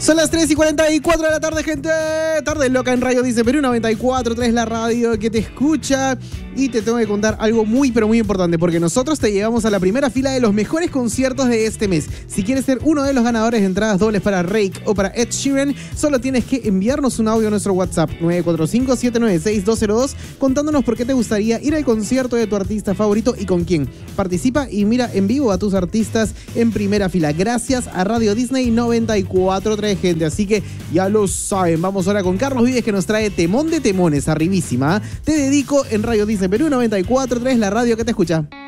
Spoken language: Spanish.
Son las 3:44 de la tarde, gente. Tarde loca en Radio Disney Perú 94.3, la radio que te escucha. Y te tengo que contar algo muy, pero muy importante, porque nosotros te llevamos a la primera fila de los mejores conciertos de este mes. Si quieres ser uno de los ganadores de entradas dobles para Rake o para Ed Sheeran, solo tienes que enviarnos un audio a nuestro WhatsApp 945-796-202 contándonos por qué te gustaría ir al concierto de tu artista favorito y con quién. Participa y mira en vivo a tus artistas en primera fila. Gracias a Radio Disney 94.3, gente. Así que ya lo saben. Vamos ahora con Carlos Vives, que nos trae Temón de Temones, arribísima. Te dedico en Radio Disney Perú 94.3, la radio que te escucha.